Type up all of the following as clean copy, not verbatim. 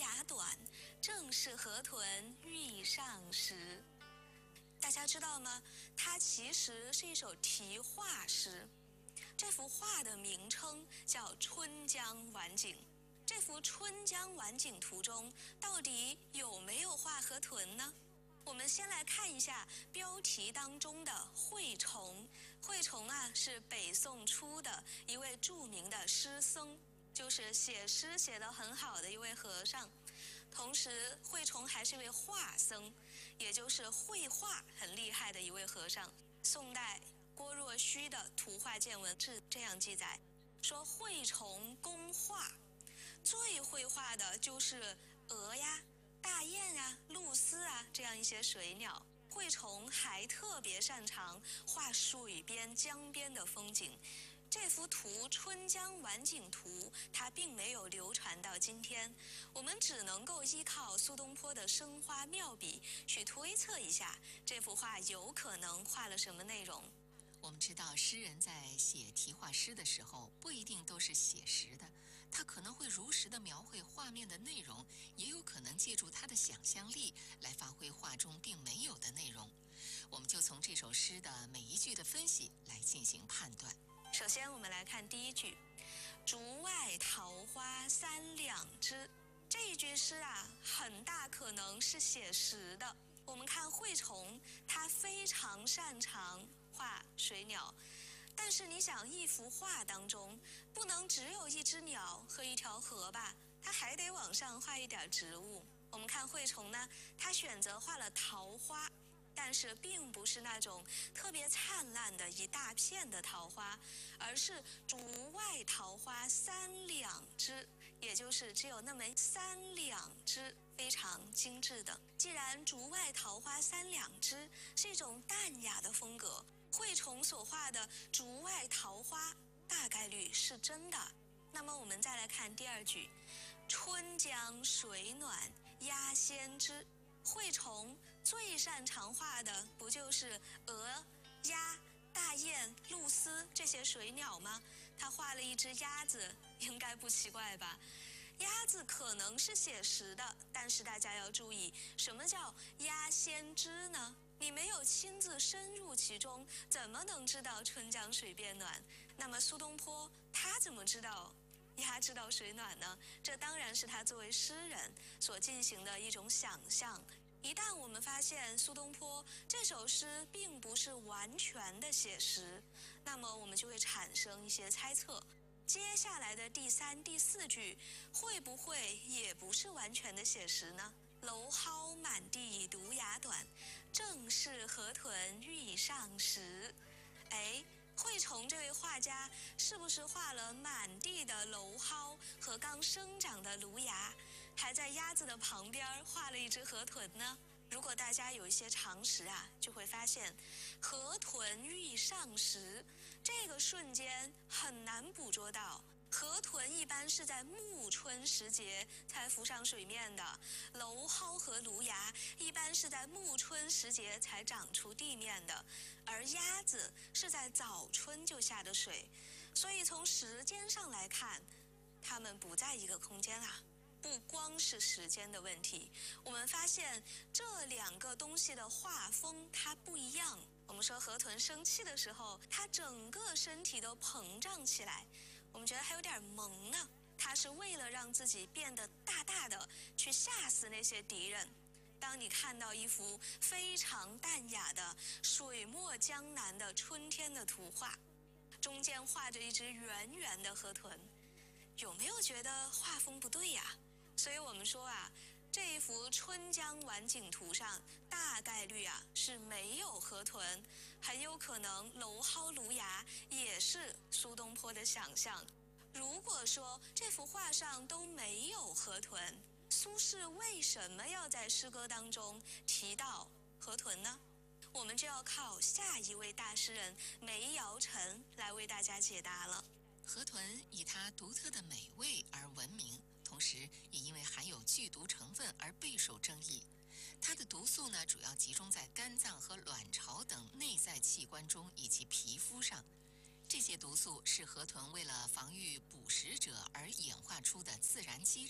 牙短，正是河豚欲上时。大家知道吗？它其实是一首题画诗。这幅画的名称叫《春江晚景》。这幅《春江晚景图》中到底有没有画河豚呢？我们先来看一下标题当中的惠崇。惠崇是北宋初的一位著名的诗僧，就是写诗写得很好的一位和尚。同时，惠崇还是一位画僧，也就是绘画很厉害的一位和尚。宋代郭若虚的《图画见闻志》这样记载，说惠崇工画，最会画的就是鹅呀、大雁啊、鹭鸶啊这样一些水鸟。惠崇还特别擅长画水边、江边的风景。这幅图《春江晚景图》它并没有流传到今天，我们只能够依靠苏东坡的生花妙笔去推测一下这幅画有可能画了什么内容。 我们知道，诗人在写题画诗的时候，不一定都是写实的，他可能会如实的描绘画面的内容，也有可能借助他的想象力来发挥画中并没有的内容。我们就从这首诗的每一句的分析来进行判断。 首先，我们来看第一句：“竹外桃花三两枝。”这一句诗很大可能是写实的。我们看惠崇，他非常擅长画水鸟，但是你想，一幅画当中不能只有一只鸟和一条河吧，他还得往上画一点植物。我们看惠崇呢，他选择画了桃花，但是并不是那种特别灿烂的一大片的桃花，而是竹外桃花三两枝，也就是只有那么三两枝，非常精致的。既然竹外桃花三两枝是一种淡雅的风格，惠崇所画的竹外桃花大概率是真的。那么我们再来看第二句：“春江水暖鸭先知。”惠崇最擅长画的不就是鹅、鸭、大雁、鹭鸶这些水鸟吗？他画了一只鸭子，应该不奇怪吧？鸭子可能是写实的，但是大家要注意，什么叫鸭先知呢？你没有亲自深入其中，怎么能知道春江水变暖？那么苏东坡他怎么知道鸭知道水暖呢？这当然是他作为诗人所进行的一种想象。一旦我们发现苏东坡这首诗并不是完全的写实，那么我们就会产生一些猜测。接下来的第三、第四句会不会也不是完全的写实呢？蒌蒿满地芦芽短，正是河豚欲上时。惠崇这位画家是不是画了满地的蒌蒿和刚生长的芦芽，还在鸭子的旁边画了一只河豚呢？如果大家有一些常识就会发现河豚欲上时这个瞬间很难捕捉到。河豚一般是在暮春时节才浮上水面的，蒌蒿和芦芽一般是在暮春时节才长出地面的，而鸭子是在早春就下的水，所以从时间上来看，它们不在一个空间不光是时间的问题，我们发现这两个东西的画风它不一样。我们说河豚生气的时候，它整个身体都膨胀起来，我们觉得还有点萌呢。它是为了让自己变得大大的，去吓死那些敌人。当你看到一幅非常淡雅的水墨江南的春天的图画，中间画着一只圆圆的河豚，有没有觉得画风不对呀？所以我们说这一幅《春江晚景图》上大概率是没有河豚，很有可能蒌蒿芦芽也是苏东坡的想象。如果说这幅画上都没有河豚，苏轼为什么要在诗歌当中提到河豚呢？我们就要靠下一位大诗人梅尧臣来为大家解答了。 河豚以它独特的美味而闻名，同时也因为含有剧毒成分而备受争议。它的毒素呢，主要集中在肝脏和卵巢等内在器官中以及皮肤上。这些毒素是河豚为了防御捕食者而演化出的自然机制，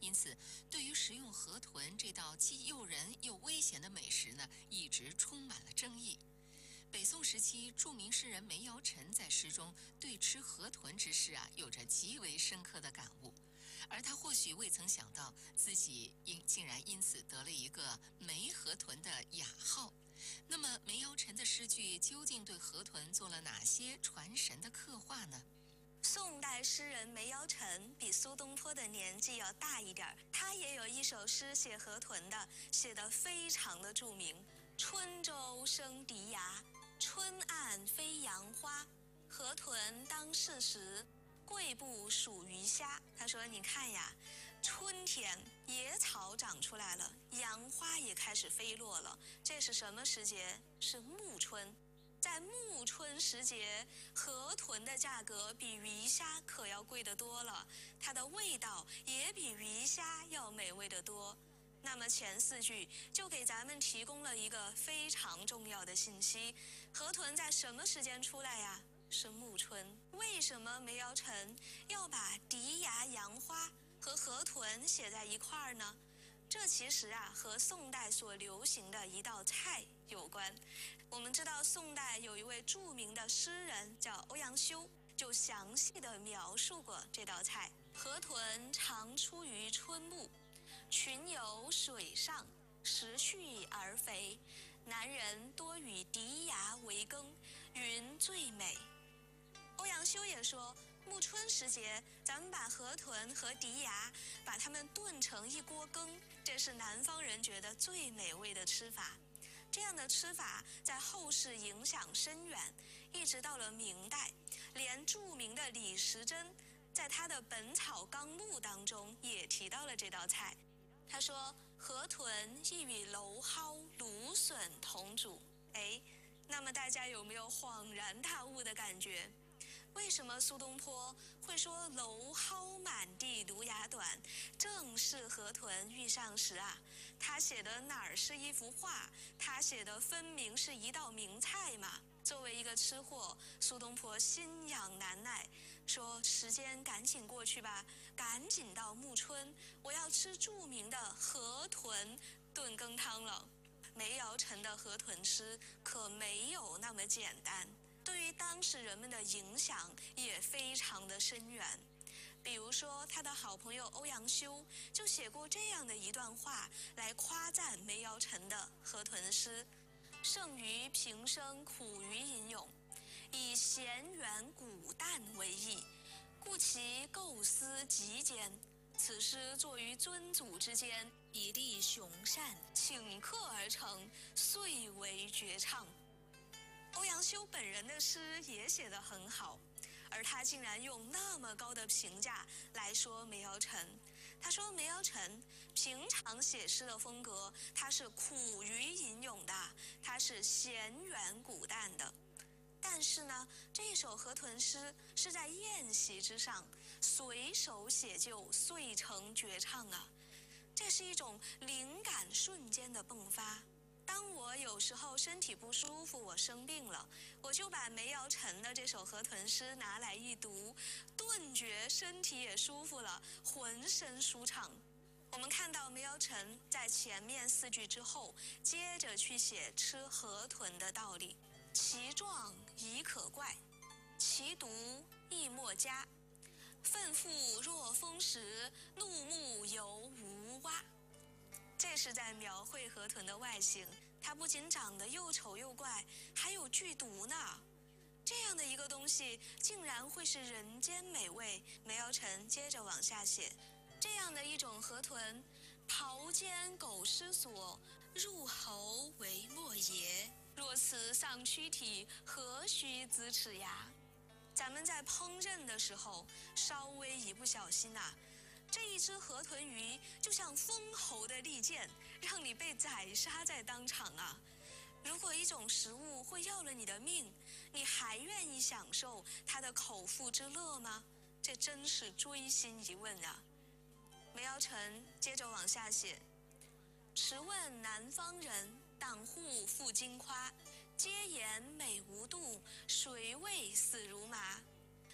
因此，对于食用河豚这道既诱人又危险的美食呢，一直充满了争议。北宋时期，著名诗人梅尧臣在诗中对吃河豚之事有着极为深刻的感悟，而他或许未曾想到自己竟然因此得了一个梅河豚的雅号。那么，梅尧臣的诗句究竟对河豚做了哪些传神的刻画呢？ 宋代诗人梅尧臣比苏东坡的年纪要大一点，他也有一首诗写河豚的，写得非常的著名。春洲生荻芽，春岸飞杨花。河豚当市时，贵不属鱼虾。他说：“你看呀，春天野草长出来了，杨花也开始飞落了。这是什么时节？是暮春。在暮春时节，河豚的价格比鱼虾可要贵得多了，它的味道也比鱼虾要美味得多。”那么前4句就给咱们提供了一个非常重要的信息：河豚在什么时间出来呀？是暮春。为什么梅尧臣要把荻芽杨花和河豚写在一块儿呢？这其实和宋代所流行的一道菜有关。我们知道宋代有一位著名的诗人叫欧阳修，就详细地描述过这道菜。河豚常出于春暮，群游水上，时蓄而肥。南人多与荻芽为羹，云最美。欧阳修也说，暮春时节，咱们把河豚和荻芽把它们炖成一锅羹，这是南方人觉得最美味的吃法。这样的吃法在后世影响深远，一直到了明代，连著名的李时珍在他的《本草纲目》当中也提到了这道菜。他说，河豚亦与蒌蒿、芦笋同煮。那么大家有没有恍然大悟的感觉？为什么苏东坡会说蒌蒿满地芦芽短，正是河豚遇上时他写的哪儿是一幅画，他写的分明是一道名菜嘛。作为一个吃货，苏东坡心痒难耐，说时间赶紧过去吧，赶紧到暮春，我要吃著名的河豚炖羹汤了。梅尧臣的河豚诗可没有那么简单，对于当时人们的影响也非常的深远。比如说，他的好朋友欧阳修就写过这样的一段话来夸赞梅尧臣的河豚诗：胜于平生苦于吟咏，以咸远古淡为意，故其构思极坚。此诗作于尊祖之间，以立雄善，顷刻而成，遂为绝唱。欧阳修本人的诗也写得很好，而他竟然用那么高的评价来说梅尧臣。他说梅尧臣平常写诗的风格，他是苦于吟咏的，他是咸远古淡的。但是呢，这首河豚诗是在宴席之上随手写就，遂成绝唱这是一种灵感瞬间的迸发。当我有时候身体不舒服，我生病了，我就把梅尧臣的这首河豚诗拿来一读，顿觉身体也舒服了，浑身舒畅。我们看到梅尧臣在前面4句之后，接着去写吃河豚的道理。其状宜可怪，其毒亦莫佳。愤妇若风时，怒目犹无蛙。这是在描绘河豚的外形，它不仅长得又丑又怪，还有剧毒呢。这样的一个东西竟然会是人间美味。梅尧臣接着往下写，这样的一种河豚，刨肩狗失所，入喉为莫邪。若此丧躯体，何须呲齿牙？咱们在烹饪的时候，稍微一不小心这一只河豚鱼就像封喉的利剑，让你被宰杀在当场如果一种食物会要了你的命，你还愿意享受它的口腹之乐吗？这真是锥心一问梅尧臣接着往下写，迟问南方人，党户负金夸，皆言美无度，谁谓死如麻。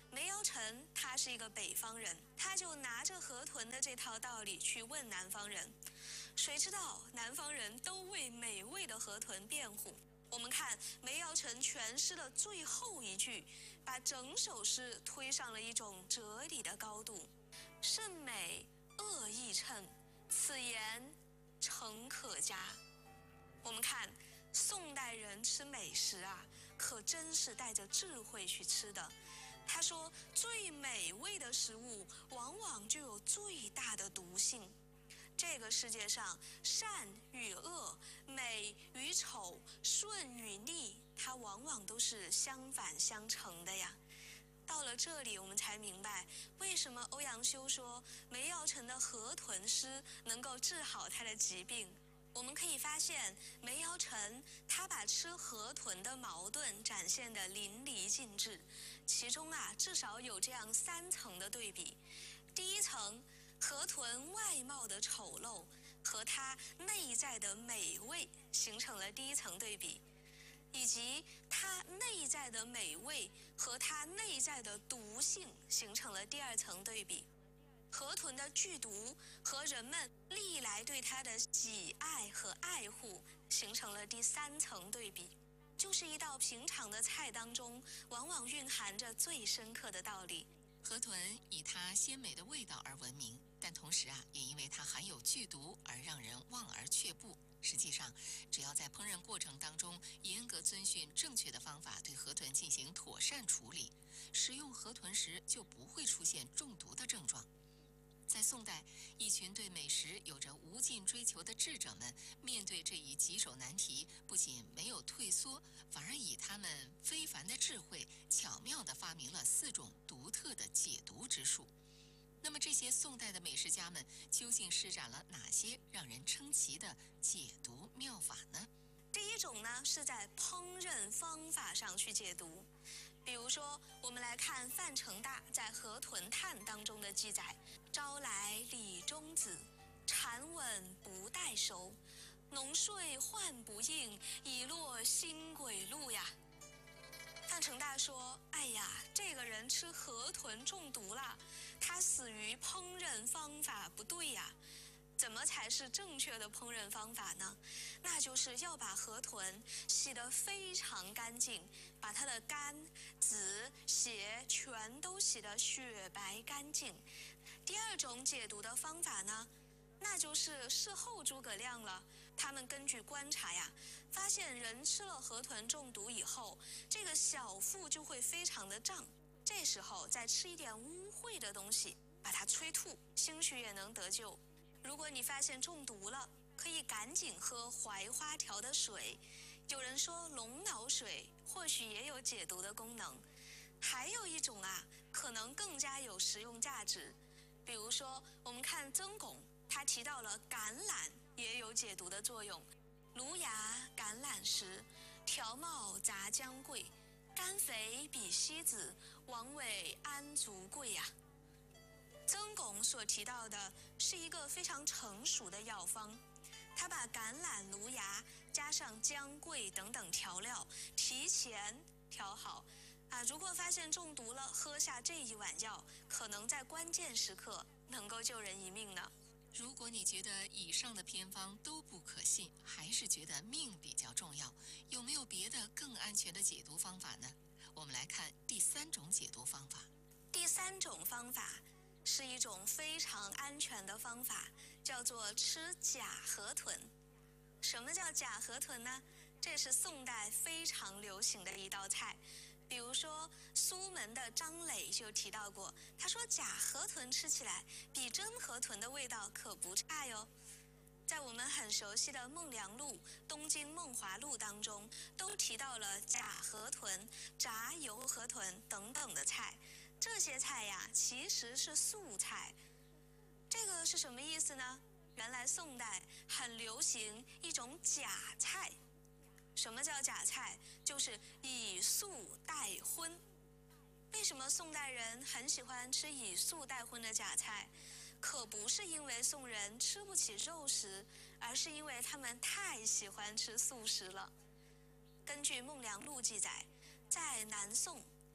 梅尧臣他是一个北方人，他就拿着河豚的这套道理去问南方人，谁知道南方人都为美味的河豚辩护。我们看梅尧臣诠释的最后一句，把整首诗推上了一种哲理的高度。甚美恶亦称，此言诚可嘉。我们看宋代人吃美食啊，可真是带着智慧去吃的。他说，最美味的食物往往就有最大的毒性。这个世界上，善与恶、美与丑、顺与逆，它往往都是相反相成的呀。到了这里，我们才明白为什么欧阳修说梅尧臣的河豚诗能够治好他的疾病。我们可以发现，梅尧臣他把吃河豚的矛盾展现得淋漓尽致，其中啊至少有这样3层的对比。第一层，河豚外貌的丑陋和它内在的美味形成了第一层对比，以及它内在的美味和它内在的毒性形成了第2层对比。河豚的剧毒和人们历来对它的喜爱和爱护形成了第3层对比。就是一道平常的菜当中，往往蕴含着最深刻的道理。 河豚以它鲜美的味道而闻名，但同时啊，也因为它含有剧毒而让人望而却步。实际上，只要在烹饪过程当中严格遵循正确的方法对河豚进行妥善处理，食用河豚时就不会出现中毒的症状。在宋代，一群对美食有着无尽追求的智者们，面对这一棘手难题，不仅没有退缩，反而以他们非凡的智慧，巧妙地发明了4种独特的解毒之术。那么这些宋代的美食家们究竟施展了哪些让人称奇的解毒妙法呢？ 第一种呢，是在烹饪方法上去解毒。比如说，我们来看范成大在《河豚叹》当中的记载：朝来李中子，蝉吻不待收，浓睡唤不应，已落新轨路呀。范成大说：哎呀，这个人吃河豚中毒了，他死于烹饪方法不对呀。怎么才是正确的烹饪方法呢？那就是要把河豚洗得非常干净，把它的肝、子、血全都洗得雪白干净。第2种解毒的方法呢，那就是事后诸葛亮了。他们根据观察呀，发现人吃了河豚中毒以后，这个小腹就会非常的胀，这时候再吃一点污秽的东西，把它催吐，兴许也能得救。如果你发现中毒了，可以赶紧喝槐花调的水。有人说龙脑水或许也有解毒的功能。还有一种啊，可能更加有实用价值。比如说，我们看曾巩，他提到了橄榄也有解毒的作用。芦芽橄榄实，条茂杂姜桂，甘肥比西子，王尾安足贵呀。曾巩所提到的是一个非常成熟的药方，他把橄榄、芦芽加上姜、桂等等调料提前调好如果发现中毒了，喝下这一碗药，可能在关键时刻能够救人一命呢。 如果你觉得以上的偏方都不可信，还是觉得命比较重要，有没有别的更安全的解毒方法呢？我们来看第3种解毒方法。 第3种方法是一种非常安全的方法，叫做吃假河豚。什么叫假河豚呢？这是宋代非常流行的一道菜。比如说，苏门的张磊就提到过，他说假河豚吃起来比真河豚的味道可不差哟。在我们很熟悉的《孟良录》《东京梦华录》当中，都提到了假河豚、炸油河豚等等的菜。这些菜呀，其实是素菜。这个是什么意思呢？原来宋代很流行一种假菜。什么叫假菜？就是以素代荤。为什么宋代人很喜欢吃以素代荤的假菜？可不是因为宋人吃不起肉食，而是因为他们太喜欢吃素食了。根据《孟良录》记载，在南宋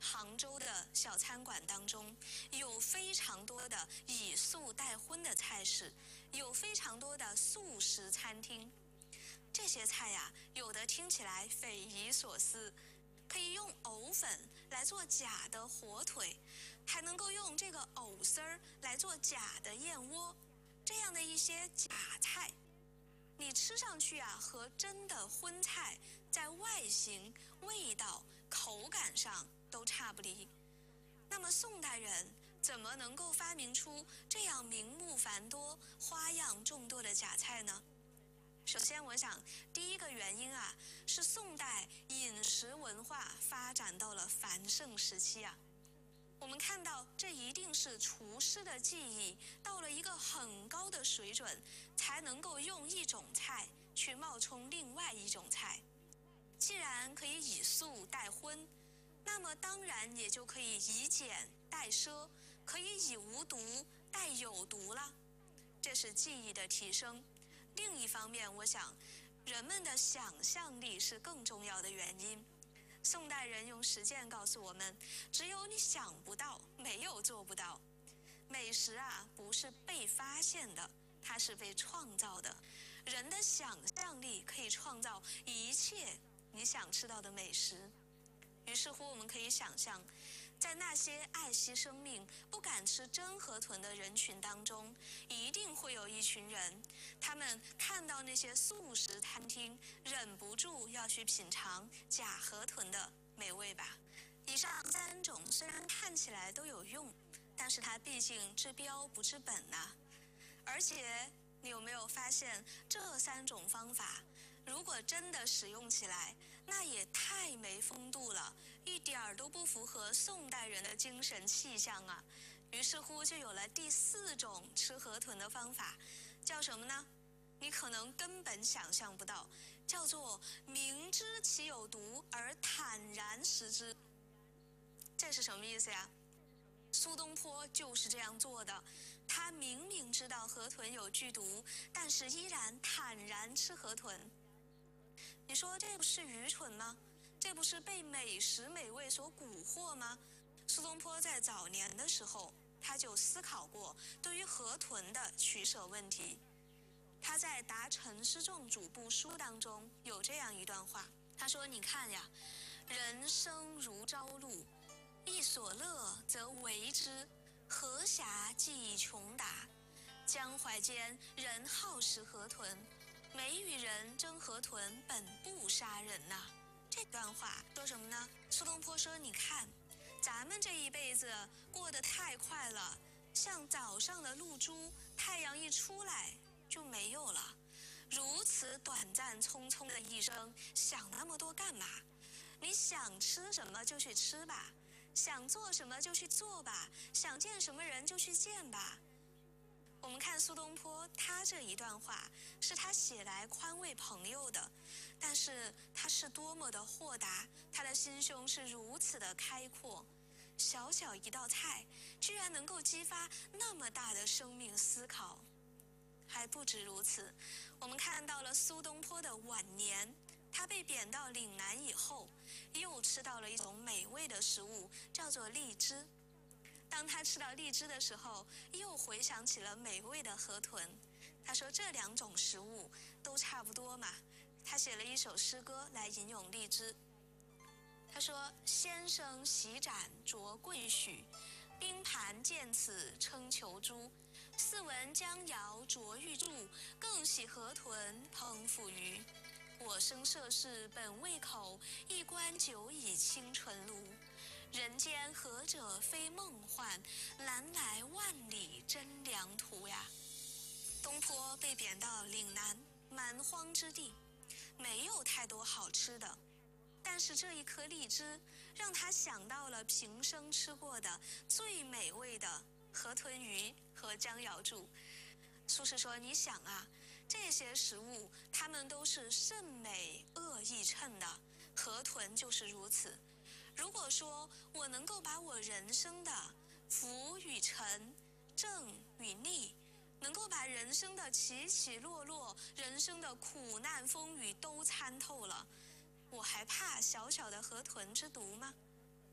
杭州的小餐馆当中，有非常多的以素代荤的菜式，有非常多的素食餐厅。这些菜呀，有的听起来匪夷所思，可以用藕粉来做假的火腿，还能够用这个藕丝儿来做假的燕窝，这样的一些假菜，你吃上去啊，和真的荤菜在外形、味道、口感上都差不离。那么宋代人怎么能够发明出这样名目繁多、花样众多的假菜呢？首先，我想第一个原因啊，是宋代饮食文化发展到了繁盛时期啊。我们看到，这一定是厨师的技艺到了一个很高的水准，才能够用一种菜去冒充另外一种菜。既然可以以素代荤，那么当然也就可以以俭代奢，可以以无毒代有毒了。这是技艺的提升。另一方面，我想人们的想象力是更重要的原因。宋代人用实践告诉我们，只有你想不到，没有做不到。美食啊，不是被发现的，它是被创造的。人的想象力可以创造一切你想吃到的美食。于是乎，我们可以想象，在那些爱惜生命、不敢吃真河豚的人群当中，一定会有一群人，他们看到那些素食餐厅，忍不住要去品尝假河豚的美味吧。以上3种虽然看起来都有用，但是它毕竟治标不治本呐。而且，你有没有发现，这3种方法，如果真的使用起来，那也太没风度了，一点儿都不符合宋代人的精神气象啊。于是乎，就有了第4种吃河豚的方法，叫什么呢？你可能根本想象不到，叫做明知其有毒而坦然食之。这是什么意思呀？苏东坡就是这样做的，他明明知道河豚有剧毒，但是依然坦然吃河豚。你说这不是愚蠢吗？这不是被美食美味所蛊惑吗？苏东坡在早年的时候，他就思考过对于河豚的取舍问题。他在《答陈师仲主簿书》当中有这样一段话，他说：“你看呀，人生如朝露，一所乐则为之，河遐既穷达。江淮间人好食河豚，每与人争河豚，本不杀人呐。”这段话说什么呢？苏东坡说：“你看，咱们这一辈子过得太快了，像早上的露珠，太阳一出来就没有了。如此短暂匆匆的一生，想那么多干嘛？你想吃什么就去吃吧，想做什么就去做吧，想见什么人就去见吧。”我们看苏东坡，他这一段话是他写来宽慰朋友的，但是他是多么的豁达，他的心胸是如此的开阔。小小一道菜，居然能够激发那么大的生命思考。还不止如此，我们看到了苏东坡的晚年，他被贬到岭南以后，又吃到了一种美味的食物，叫做荔枝。当他吃到荔枝的时候，又回想起了美味的河豚。他说这2种食物都差不多嘛。他写了一首诗歌来吟咏荔枝。他说：“先生洗盏酌桂许，冰盘见此称虬誅。似闻江谣啄玉柱，更喜河豚烹腐鱼。我生涉世本未口，一观久已清纯炉。人间何者非梦幻，南来万里真良图呀。”东坡被贬到岭南蛮荒之地，没有太多好吃的，但是这一颗荔枝让他想到了平生吃过的最美味的河豚鱼和江瑶柱。苏轼说：“你想啊，这些食物它们都是甚美恶易称的，河豚就是如此。如果说我能够把我人生的福与沉、正与逆，能够把人生的起起落落、人生的苦难风雨都参透了，我还怕小小的河豚之毒吗？”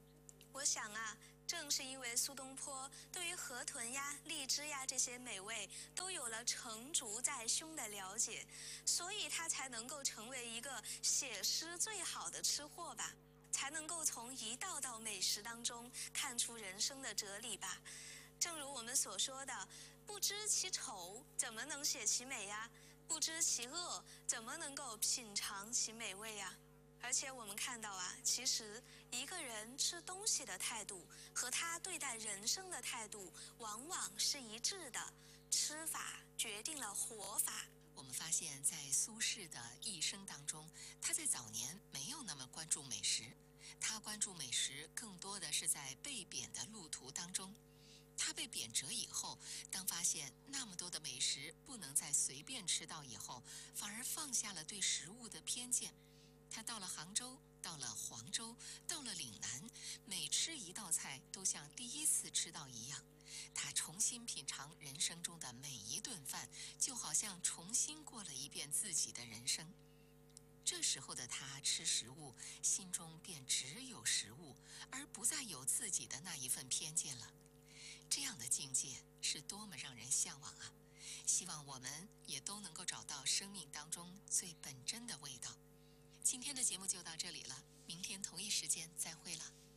我想啊，正是因为苏东坡对于河豚呀、荔枝呀这些美味都有了成竹在胸的了解，所以他才能够成为一个写诗最好的吃货吧，才能够从一道道美食当中看出人生的哲理吧。正如我们所说的，不知其丑，怎么能写其美呀？不知其恶，怎么能够品尝其美味呀？而且我们看到啊，其实一个人吃东西的态度和他对待人生的态度往往是一致的，吃法决定了活法。 我们发现，在苏轼的一生当中，他在早年没有那么关注美食，他关注美食更多的是在被贬的路途当中。他被贬谪以后，当发现那么多的美食不能再随便吃到以后，反而放下了对食物的偏见。他到了杭州，到了黄州，到了岭南，每吃一道菜都像第一次吃到一样。他重新品尝人生中的每一顿饭，就好像重新过了一遍自己的人生。这时候的他吃食物，心中便只有食物，而不再有自己的那一份偏见了。这样的境界是多么让人向往啊！希望我们也都能够找到生命当中最本真的味道。今天的节目就到这里了，明天同一时间再会了。